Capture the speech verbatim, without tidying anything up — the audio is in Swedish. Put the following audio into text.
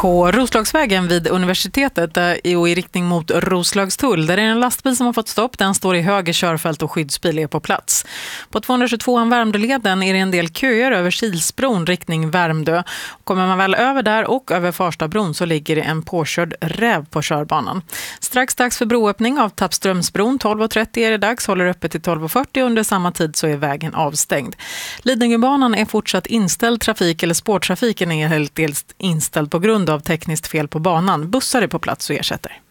På Roslagsvägen vid universitetet och i riktning mot Roslagstull, där är en lastbil som har fått stopp. Den står i höger körfält och skyddsbil är på plats. På tvåhundratjugotvåan Värmdöleden är det en del köer över Kilsbron riktning Värmdö. Kommer man väl över där och över Farstabron så ligger det en påkörd räv på körbanan. Strax dags för broöppning av Tappströmsbron. tolv och trettio är det dags, håller öppet till tolv och fyrtio. Under samma tid så är vägen avstängd. Lidingöbanan är fortsatt inställd trafik, eller spårtrafiken är helt dels inställd på grund av tekniskt fel på banan. Bussar är på plats och ersätter.